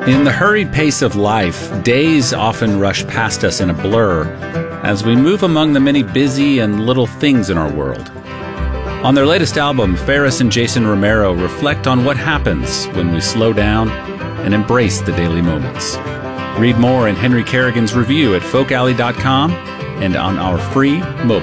In the hurried pace of life, days often rush past us in a blur as we move among the many busy and little things in our world. On their latest album, Ferris and Jason Romero reflect on what happens when we slow down and embrace the daily moments. Read more in Henry Kerrigan's review at folkalley.com and on our free mobile